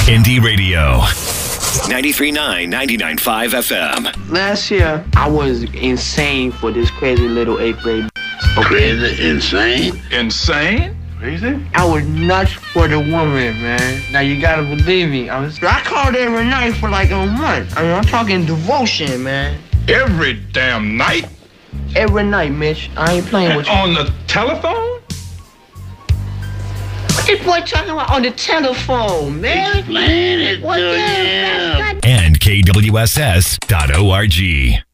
Indie Radio. 93.9, 99.5 FM. Last year, I was insane for this crazy little 8th grade. Crazy? Insane? Insane? Crazy? I was nuts for the woman, man. Now you gotta believe me. I called every night for like a month. I mean, I'm talking devotion, man. Every damn night? Every night, Mitch. I ain't playing with you. On the telephone? What this boy talking about on the telephone, man? Explain it What to the him. And KWSS.org.